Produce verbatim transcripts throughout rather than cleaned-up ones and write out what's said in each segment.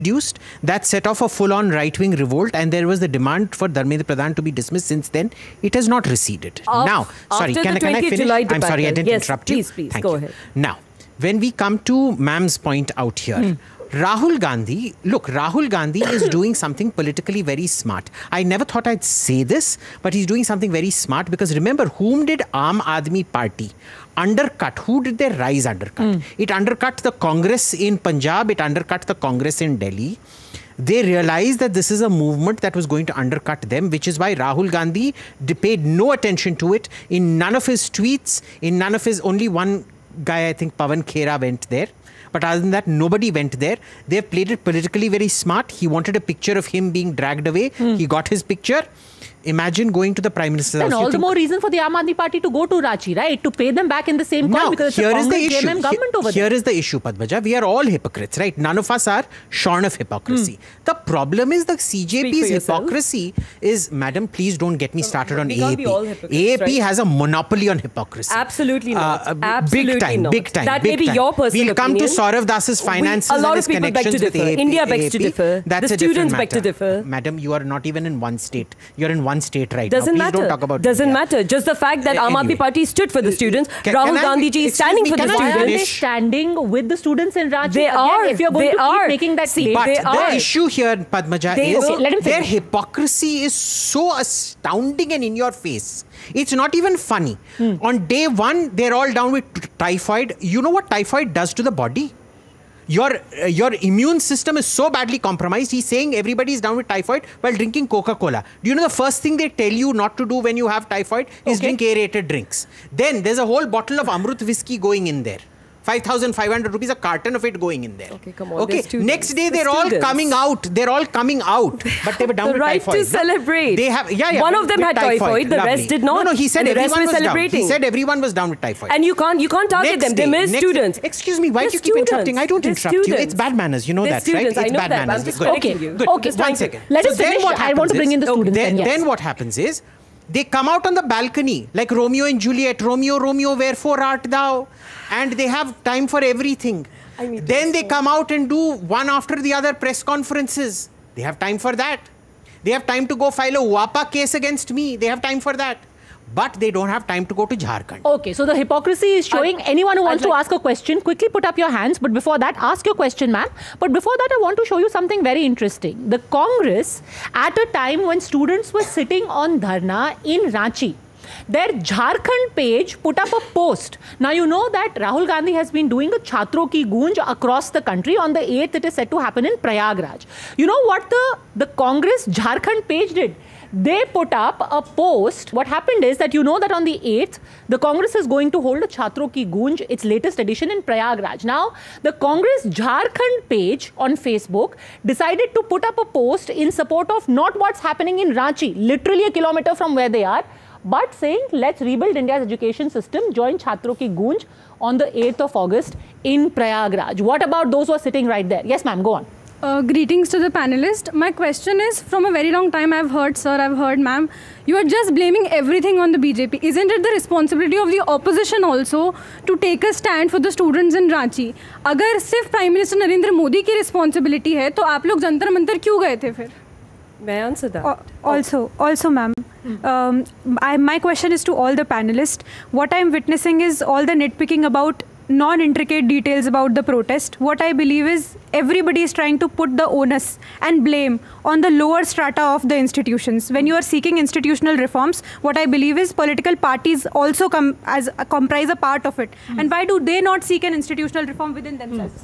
Produced that set off a full-on right-wing revolt, and there was the demand for Dharmendra Pradhan to be dismissed. Since then, it has not receded. Af now, sorry, can, can I finish? July I'm sorry, I didn't yes, interrupt please, you. Please, Thank go you. ahead. Now, when we come to ma'am's point out here, hmm. Rahul Gandhi, look, Rahul Gandhi is doing something politically very smart. I never thought I'd say this, but he's doing something very smart because remember, whom did Aam Aadmi Party undercut? Who did they rise undercut? Mm. It undercut the Congress in Punjab, it undercut the Congress in Delhi. They realized that this is a movement that was going to undercut them, which is why Rahul Gandhi paid no attention to it. In none of his tweets, in none of his, only one guy, I think Pawan Khera went there. But other than that, nobody went there. They've played it politically very smart. He wanted a picture of him being dragged away. Hmm. He got his picture. Imagine going to the Prime Minister's house. And all the more reason for the Aam Aadmi Party to go to Ranchi, right? To pay them back in the same coin, because it's a Congress J M M government over there. Here is the issue, Padmaja. We are all hypocrites, right? None of us are shorn of hypocrisy. Hmm. The problem is the C J P's hypocrisy is, madam, please don't get me started on A A P. A A P right? has a monopoly on hypocrisy. Absolutely not. Uh, Absolutely big time, not. big time. That big may be time. your personal We'll come opinion. to Saurav Das's finances we, a lot and his of people connections beg to differ. with A A P. India begs to differ. That's the a students matter. beg to differ. Madam, you are not even in one state. You're in one state right Doesn't now. Please matter. don't talk about Doesn't India. matter. Just the fact that Aam Aadmi Party stood for the students. Can, Rahul can Gandhi ji is standing me, for the students. Why are they standing with the students in Ranchi? They Again, are. If you're going they to are. keep making that See, but they the are. issue here, Padmaja, they, is okay, their hypocrisy is so astounding and in your face. It's not even funny. Hmm. On day one, they're all down with typhoid. You know what typhoid does to the body? Your, uh, your immune system is so badly compromised. He's saying everybody is down with typhoid while drinking Coca-Cola. Do you know the first thing they tell you not to do when you have typhoid is okay. drink aerated drinks. Then there's a whole bottle of Amrut whiskey going in there. five thousand five hundred rupees, a carton of it going in there. Okay, come on. Okay, next day the they're students. all coming out. They're all coming out. But they were down the with right typhoid. to celebrate. They have, yeah, yeah. One of them had typhoid, typhoid. the Lovely. rest did not. No, no, he said and everyone was celebrating. down. He said everyone was down with typhoid. And you can't, you can't target next them. They're mere students. Day. Excuse me, why They're do you keep students. interrupting? I don't They're interrupt students. you. It's bad manners. You know They're that, students. right? I It's know bad that. manners. I'm just Good. correcting Okay, you. good. Okay, one second. Let us so finish. Then what I want to bring in the students. Then, then, yes. then what happens is, they come out on the balcony like Romeo and Juliet. Romeo, Romeo, wherefore art thou? And they have time for everything. Then they come out and do one after the other press conferences. They have time for that. They have time to go file a W A P A case against me. They have time for that. But they don't have time to go to Jharkhand. Okay, so the hypocrisy is showing. I'd, Anyone who wants I'd to like ask a question, quickly put up your hands. But before that, ask your question, ma'am. But before that, I want to show you something very interesting. The Congress, at a time when students were sitting on dharna in Ranchi, their Jharkhand page put up a post. Now, you know that Rahul Gandhi has been doing a Chhatron Ki Goonj across the country. On the eighth, it is set to happen in Prayagraj. You know what the, the Congress Jharkhand page did? They put up a post. What happened is that you know that on the eighth, the Congress is going to hold a Chhatron Ki Goonj, its latest edition in Prayagraj. Now, the Congress Jharkhand page on Facebook decided to put up a post in support of not what's happening in Ranchi, literally a kilometer from where they are, but saying, let's rebuild India's education system, join Chhatron Ki Goonj on the eighth of August in Prayagraj. What about those who are sitting right there? Yes, ma'am, go on. Uh, greetings to the panelist. My question is, from a very long time I've heard, sir, I've heard, ma'am, you are just blaming everything on the B J P. Isn't it the responsibility of the opposition also to take a stand for the students in Ranchi? अगर सिर्फ Prime Minister Narendra Modi की responsibility है, तो आप लोग जंतर मंतर क्यों गए थे फिर? May I answer that? Uh, also, also, ma'am. Um, I, my question is to all the panelists. What I'm witnessing is all the nitpicking about non-intricate details about the protest. What I believe is everybody is trying to put the onus and blame on the lower strata of the institutions. When you are seeking institutional reforms, what I believe is political parties also come as uh, comprise a part of it. Mm. And why do they not seek an institutional reform within themselves?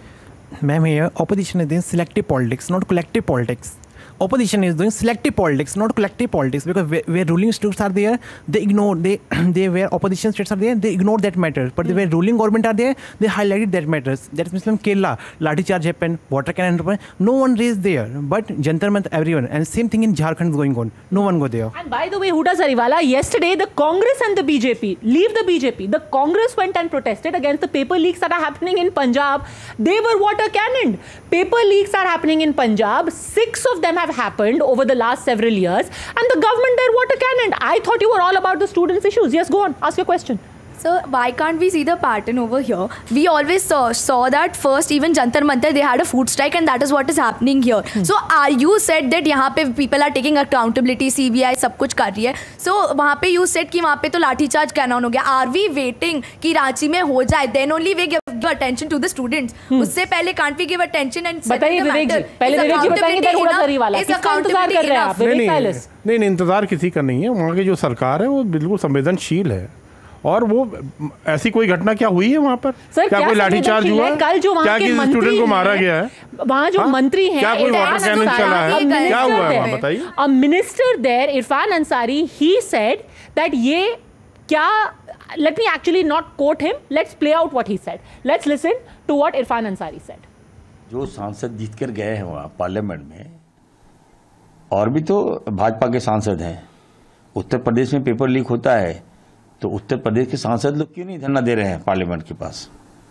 Mm. Ma'am, here opposition is doing selective politics, not collective politics. Opposition is doing selective politics, not collective politics, because where, where ruling states are there, they ignore, they, they where opposition states are there, they ignore that matters. But mm. where ruling government are there, they highlighted that matters. That's Muslim Kerala, Lathi charge happened, water cannon happened, no one raised there, but Jantar Mantar everyone. And same thing in Jharkhand is going on, no one go there. And by the way, Huda Sariwala, yesterday the Congress and the B J P, leave the B J P, the Congress went and protested against the paper leaks that are happening in Punjab. They were water cannoned. Paper leaks are happening in Punjab. Six of them have happened over the last several years, and the government there water cannoned. I thought you were all about the students' issues. Yes, go on. Ask your question. So why can't we see the pattern over here? We always saw, saw that first even Jantar Mantar they had a food strike and that is what is happening here. Hmm. So are you said that यहाँ पे people are taking accountability, C B I सब कुछ कर रही है. So वहाँ पे you said कि वहाँ पे तो लाठीचार्ज कैनॉन हो गया. Are we waiting कि रांची में हो जाए? Then only we give attention to the students. Hmm. उससे पहले can't we give attention and settle the matter? बताइए विवेक जी, पहले विवेक जी बताएंगे दर उड़ा सरी वाला. किसका इंतजार कर रहे हैं आप? विवेक साइलस. नहीं नहीं इंतजार किसी का नहीं है. वहाँ की जो सरकार है वो बिल्कुल संवेदनशील है. और वो ऐसी कोई घटना क्या हुई है वहाँ पर? सर, क्या, क्या कोई लाठीचार्ज हुआ? कल जो वहाँ के मंत्री स्टूडेंट को मारा गया है? वहाँ जो मंत्री हैं, क्या कोई वाटर कैनन चला है? क्या हुआ है वहाँ बताइए? A minister there, Irfan Ansari, he said that ये क्या? Let me actually not quote him. Let's play out what he said. Let's listen to what Irfan Ansari said. जो सांसद जीत कर गए हैं वहाँ पार्लियामेंट में, और भी तो भाजपा के सांसद हैं. उत्तर प्रदेश में पेपर लीक होता है तो उत्तर प्रदेश के सांसद लोग क्यों नहीं धरना दे रहे हैं पार्लियामेंट के पास?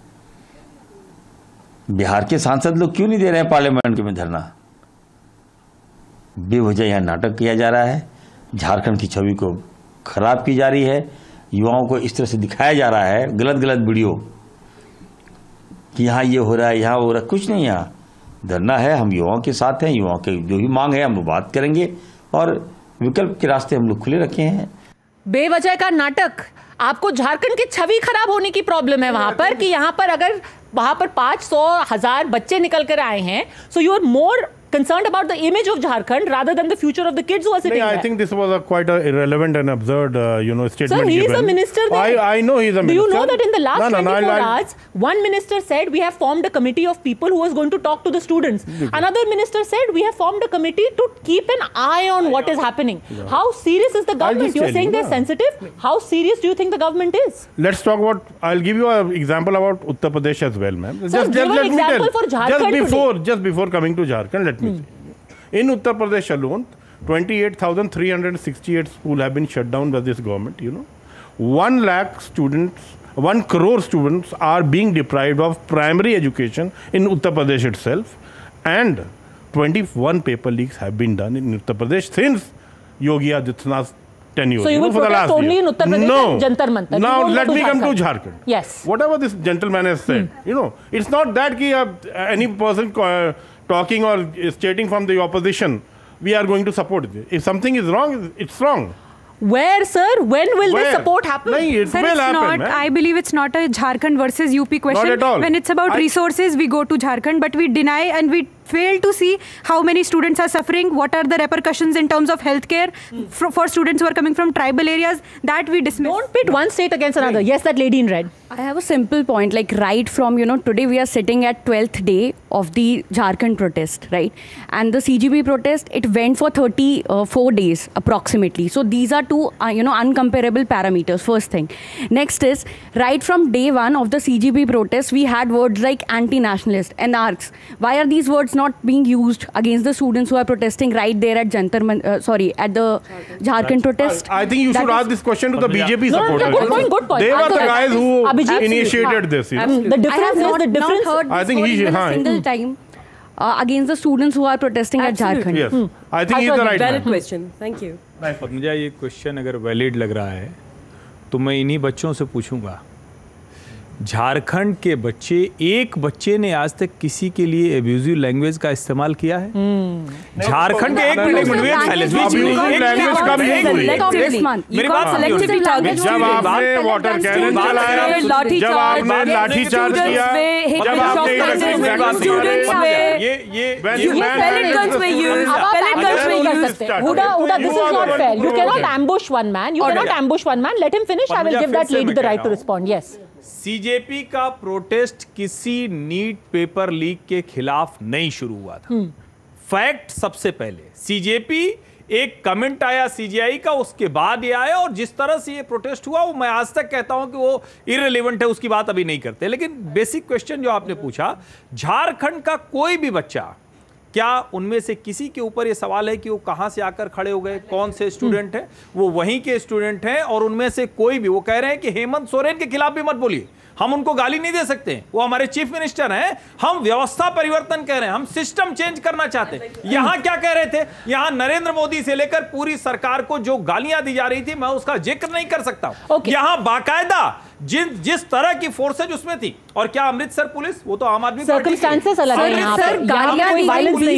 बिहार के सांसद लोग क्यों नहीं दे रहे हैं पार्लियामेंट के में धरना? बेवजह यहाँ नाटक किया जा रहा है. झारखंड की छवि को खराब की जा रही है. युवाओं को इस तरह से दिखाया जा रहा है गलत गलत वीडियो कि यहाँ ये हो रहा है, यहाँ हो रहा है. कुछ नहीं. यहाँ धरना है, हम युवाओं के साथ हैं. युवाओं के जो भी मांग है हम वो बात करेंगे और विकल्प के रास्ते हम लोग खुले रखे हैं. बेवजह का नाटक. आपको झारखंड की छवि खराब होने की प्रॉब्लम है वहां पर कि यहाँ पर अगर वहां पर पांच सौ हजार बच्चे निकल कर आए हैं, so you are more concerned about the image of Jharkhand rather than the future of the kids who are sitting no, there. I think this was a quite a irrelevant and absurd, uh, you know, statement. Sir, he given. is a minister there. I, I know he is a Do minister. you know that in the last no, no, twenty-four no, hours, one minister said we have formed a committee of people who is going to talk to the students. Okay. Another minister said we have formed a committee to keep an eye on what is happening. Yeah. How serious is the government? You're saying you, they're no. sensitive. How serious do you think the government is? Let's talk about, I'll give you an example about Uttar Pradesh as well, ma'am. Sir, just, give just an let example me tell. for Jharkhand just before, today. Just before coming to Jharkhand, let me hmm. say. In Uttar Pradesh alone, twenty-eight thousand three hundred sixty-eight schools have been shut down by this government, you know. One lakh students, one crore students are being deprived of primary education in Uttar Pradesh itself. And twenty-one paper leaks have been done in Uttar Pradesh since Yogi Adityanath's tenure. So you, you will know, for the last only year. in Uttar Pradesh no. and Jantar Mantar. Now let me come to Jharkhand. Yes. Whatever this gentleman has said, hmm. you know, it's not that ki, uh, any person uh, talking or stating from the opposition, we are going to support it. If something is wrong, it's wrong. Where, sir? When will Where? this support happen? No, it Sir, will it's happen, not, man. I believe it's not a Jharkhand versus U P question. Not at all. When it's about I, resources, we go to Jharkhand, but we deny and we fail to see how many students are suffering, what are the repercussions in terms of healthcare mm. for, for students who are coming from tribal areas, that we dismiss. Don't pit one state against another. Right. Yes, that lady in red. I have a simple point, like right from, you know, today we are sitting at twelfth day of the Jharkhand protest, right? And the C G B protest, it went for thirty-four days approximately. So these are two, uh, you know, uncomparable parameters, first thing. Next is, right from day one of the C G B protest, we had words like anti-nationalist, anarchs. Why are these words not being used against the students who are protesting right there at Jantar, uh, sorry, at the Jharkhand protest? I, I think you that should ask this question to the B J P no, supporters. No, no, good point, good point. They were the guys who Abhijit, initiated this. You know? The difference I have is not, the difference. Not heard I think he even should, a single time uh, against the students who are protesting Absolutely. at Jharkhand. Yes, hmm. I think he's the right Valid man. question. Thank you. मुझे ये question अगर valid लग रहा है तो मैं इन्हीं बच्चों से पूछूंगा, झारखंड के बच्चे, एक बच्चे ने आज तक किसी के लिए एब्यूजिव लैंग्वेज का इस्तेमाल किया है? झारखंड के एक मिनट लैंग्वेज का भी मेरी बात, जब आपने वाटर कैनन चलाया, जब आपने लाठी चार्ज किया, जब आपने ये ये pellet guns में use, pellet guns में कर सकते हैं. Huda, Huda, this is not fair. You cannot ambush one man. You cannot ambush one man. Let him finish. I will give that lady the right to respond. Yes. CJP का protest किसी NEET paper leak के खिलाफ नहीं शुरू हुआ था. Fact सबसे पहले सीजेपी, एक कमेंट आया सीजीआई का, उसके बाद ये आया, और जिस तरह से ये प्रोटेस्ट हुआ वो मैं आज तक कहता हूं कि वो इररिलेवेंट है, उसकी बात अभी नहीं करते. लेकिन बेसिक क्वेश्चन जो आपने पूछा, झारखंड का कोई भी बच्चा, क्या उनमें से किसी के ऊपर ये सवाल है कि वो कहां से आकर खड़े हो गए, कौन से स्टूडेंट हैं? वो वहीं के स्टूडेंट हैं, और उनमें से कोई भी, वो कह रहे हैं कि हेमंत सोरेन के खिलाफ भी मत बोलिए, हम उनको गाली नहीं दे सकते, वो हमारे चीफ मिनिस्टर हैं। हम व्यवस्था परिवर्तन कह रहे हैं, हम सिस्टम चेंज करना चाहते हैं। यहां क्या कह रहे थे, यहां नरेंद्र मोदी से लेकर पूरी सरकार को जो गालियां दी जा रही थी, मैं उसका जिक्र नहीं कर सकता। okay. यहां बाकायदा जिन जिस तरह की फोर्सेज उसमें थी, और क्या अमृतसर पुलिस, वो तो आम आदमी सर्कमस्टांसेस अलग है, यहाँ पे सर, यहाँ पे कोई वायलेंस नहीं